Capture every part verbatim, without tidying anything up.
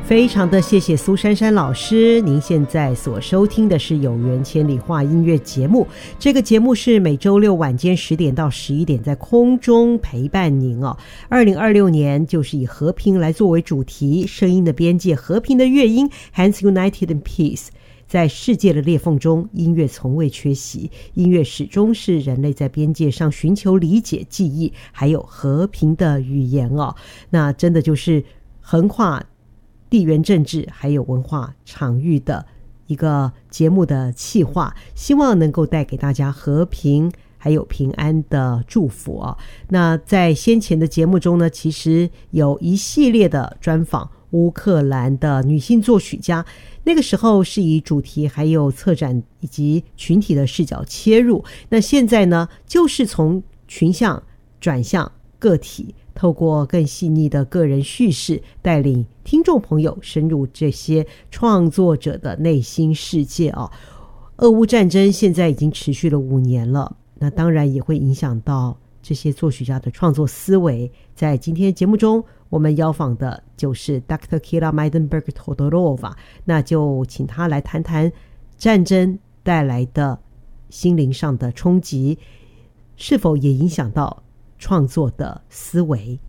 非常的谢谢苏珊珊老师，您现在所收听的是有缘千里话音乐节目，这个节目是每周六晚间十点到十一点在空中陪伴您哦。二零二六年就是以和平来作为主题，声音的边界，和平的乐音 Hands United in Peace。在世界的裂缝中，音乐从未缺席，音乐始终是人类在边界上寻求理解、记忆还有和平的语言哦。那真的就是横跨地缘政治还有文化场域的一个节目的企划，希望能够带给大家和平还有平安的祝福哦。那在先前的节目中呢，其实有一系列的专访乌克兰的女性作曲家，那个时候是以主题还有策展以及群体的视角切入，那现在呢就是从群像转向个体，透过更细腻的个人叙事，带领听众朋友深入这些创作者的内心世界哦。俄乌战争现在已经持续了五年了，那当然也会影响到这些作曲家的创作思维。在今天节目中，我们邀访的就是 Doctor Kira Maidenberg-Todorova， 那就请他来谈谈战争带来的心灵上的冲击，是否也影响到创作的思维。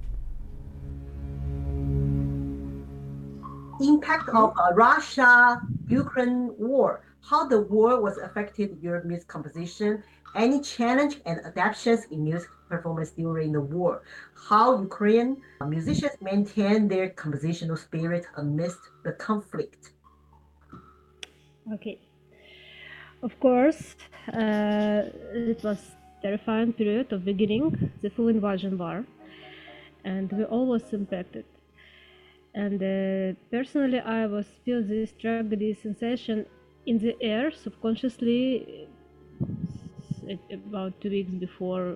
Impact of uh, Russia-Ukraine war, how the war was affected your music composition, any challenge and adaptations in music performance during the war, how Ukrainian musicians maintain their compositional spirit amidst the conflict. Okay, of course, uh, it was terrifying period of beginning the full invasion war, and we all was impacted. And uh, personally, I was feel this tragedy sensation in the air subconsciously about two weeks before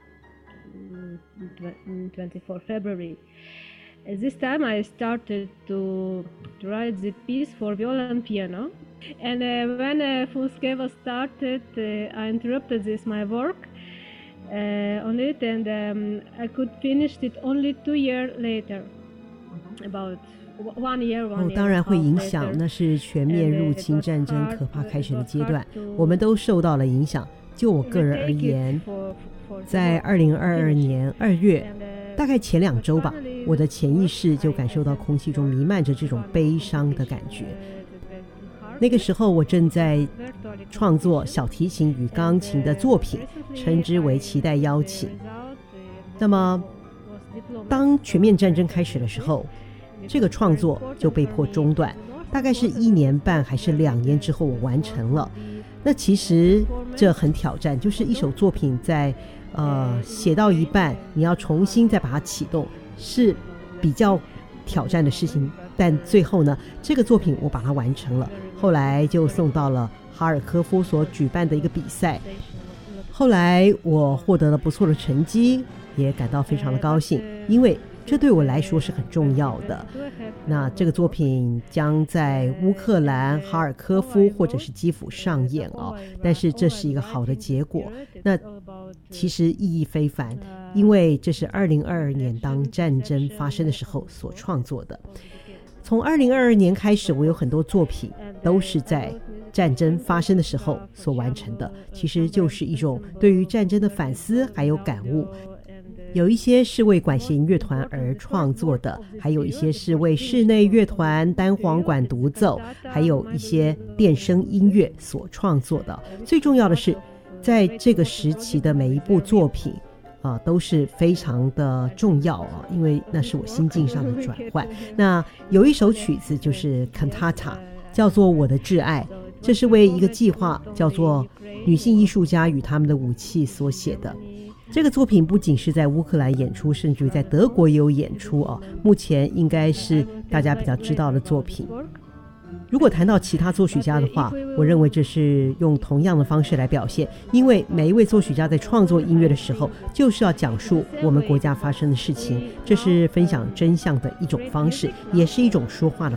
twenty-fourth February. At this time, I started to, to write the piece for viola and piano. And uh, when uh, full scale was started, uh, I interrupted this my work uh, on it, and um, I could finish it only two years later. About one year, one year. 哦，当然会影响，那是全面入侵战争可怕开始的阶段，我们都受到了影响。就我个人而言，在二零二二年二月，大概前两周吧，我的潜意识就感受到空气中弥漫着这种悲伤的感觉。那个时候我正在创作小提琴与钢琴的作品，称之为期待邀请。那么当全面战争开始的时候，这个创作就被迫中断，大概是一年半还是两年之后我完成了。那其实这很挑战，就是一首作品在呃写到一半，你要重新再把它启动，是比较挑战的事情。但最后呢，这个作品我把它完成了，后来就送到了哈尔科夫所举办的一个比赛，后来我获得了不错的成绩，也感到非常的高兴，因为这对我来说是很重要的。那这个作品将在乌克兰哈尔科夫或者是基辅上演哦，但是这是一个好的结果。那其实意义非凡，因为这是二零二二年当战争发生的时候所创作的。从二零二二年开始，我有很多作品都是在战争发生的时候所完成的，其实就是一种对于战争的反思还有感悟。有一些是为管弦乐团而创作的，还有一些是为室内乐团单簧管独奏，还有一些电声音乐所创作的。最重要的是，在这个时期的每一部作品啊，都是非常的重要啊，因为那是我心境上的转换。那有一首曲子就是 Cantata， 叫做《我的挚爱》，这是为一个计划叫做女性艺术家与他们的武器所写的。这个作品不仅是在乌克兰演出，甚至于在德国也有演出哦。目前应该是大家比较知道的作品。如果谈到其他作曲家的话，我认为这是用同样的方式来表现，因为每一位作曲家在创作音乐的时候，就是要讲述我们国家发生的事情，这是分享真相的一种方式，也是一种说话的